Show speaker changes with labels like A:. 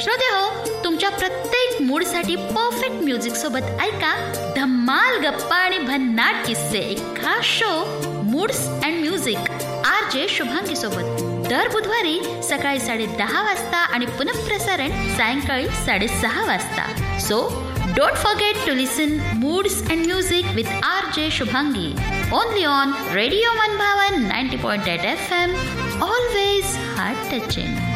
A: श्रोते हो, तुमच्या प्रत्येक मूडसाठी परफेक्ट म्युझिक सोबत ऐका धम्माल गप्पा आणि भन्नाट किस्से. एक खास show moods and music RJ Shubhangi सोबत दर बुधवारी सकाळी 10:30 वाजता आणि पुनःप्रसारण सायंकाळी 6:30 वाजता. So don't forget to listen moods and music with RJ Shubhangi only on radio मनभावन 90.8 FM. Always heart touching.